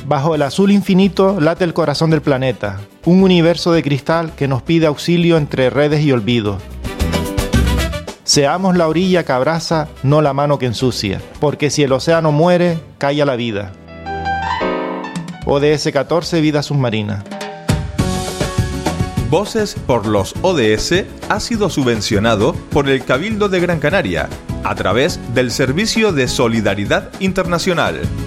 Bajo el azul infinito late el corazón del planeta, un universo de cristal que nos pide auxilio entre redes y olvido. Seamos la orilla que abraza, no la mano que ensucia, porque si el océano muere, calla la vida. ODS 14, Vida Submarina. Voces por los ODS ha sido subvencionado por el Cabildo de Gran Canaria a través del Servicio de Solidaridad Internacional.